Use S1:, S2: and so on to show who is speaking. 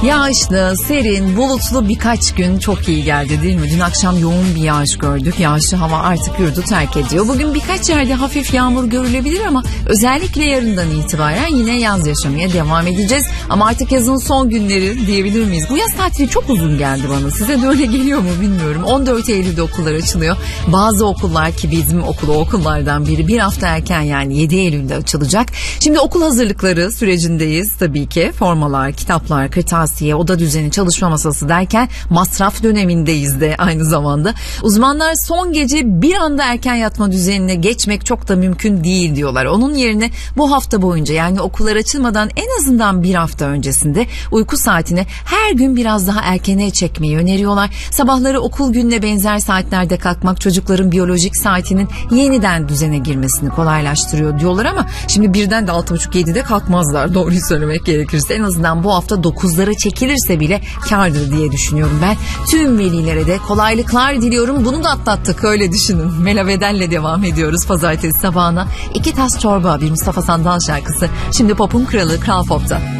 S1: Yağışlı, serin, bulutlu birkaç gün çok iyi geldi değil mi? Dün akşam yoğun bir yağış gördük. Yağışlı hava artık yurdu terk ediyor. Bugün birkaç yerde hafif yağmur görülebilir ama özellikle yarından itibaren yine yaz yaşamaya devam edeceğiz. Ama artık yazın son günleri diyebilir miyiz? Bu yaz tatili çok uzun geldi bana. Size de öyle geliyor mu bilmiyorum. 14 Eylül'de okullar açılıyor. Bazı okullar ki bizim okulu okullardan biri bir hafta erken yani 7 Eylül'de açılacak. Şimdi okul hazırlıkları sürecindeyiz tabii ki. Formalar, kitaplar, kırtasiye, oda düzeni, çalışma masası derken masraf dönemindeyiz de aynı zamanda. Uzmanlar son gece bir anda erken yatma düzenine geçmek çok da mümkün değil diyorlar. Onun yerine bu hafta boyunca yani okullar açılmadan en azından bir hafta öncesinde uyku saatini her gün biraz daha erkene çekmeyi öneriyorlar. Sabahları okul gününe benzer saatlerde kalkmak çocukların biyolojik saatinin yeniden düzene girmesini kolaylaştırıyor diyorlar ama şimdi birden de 6.30-7'de kalkmazlar doğruyu söylemek gerekirse. En azından bu hafta 9'lara çekilirse bile kârdır diye düşünüyorum ben. Tüm velilere de kolaylıklar diliyorum. Bunu da atlattık öyle düşünün. Mela Vedel'le devam ediyoruz pazartesi sabahına. 2 tas çorba bir Mustafa Sandal şarkısı. Şimdi pop'un kralı Kral Pop'ta.